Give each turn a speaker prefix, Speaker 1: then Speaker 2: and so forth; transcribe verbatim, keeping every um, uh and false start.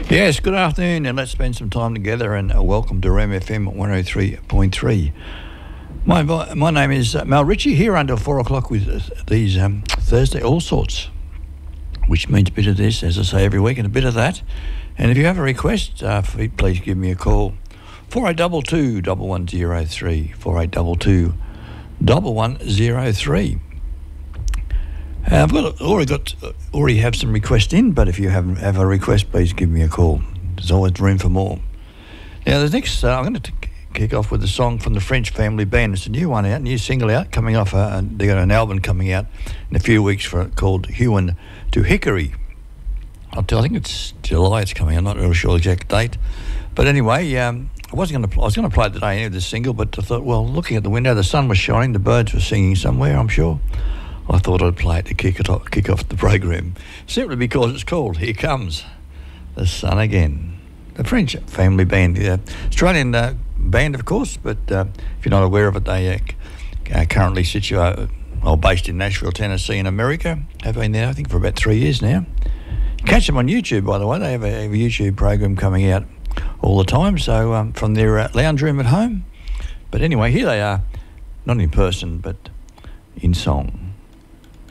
Speaker 1: Yes, good afternoon, and let's spend some time together. And uh, welcome to Ram F M one oh three point three. My my name is uh, Mal Ritchie, here until four o'clock with uh, these um, Thursday all sorts, which means a bit of this, as I say every week, and a bit of that. And if you have a request, uh, please give me a call. four eight two two, one one zero three, four eight two two, one one zero three. Uh, I've got already got already have some requests in, but if you have have a request, please give me a call. There's always room for more. Now, the next uh, I'm going to kick off with a song from the French Family Band. It's a new one out, new single out, coming off. Uh, they got an album coming out in a few weeks for called Huon to Hickory. I'll tell, I think it's July. It's coming. I'm not really sure the exact date, but anyway, um, I wasn't going to. I was going to play it today, anyway, this single, but I thought, well, looking at the window, the sun was shining, the birds were singing somewhere, I'm sure. I thought I'd play it to kick it off, kick off the program, simply because it's called "Here Comes the Sun Again." The French Family Band, uh, Australian uh, band, of course, but uh, if you're not aware of it, they uh, are currently situated, well, based in Nashville, Tennessee, in America. Have been there, I think, for about three years now. You catch them on YouTube, by the way. They have a, a YouTube program coming out all the time, so um, from their uh, lounge room at home. But anyway, here they are, not in person, but in song.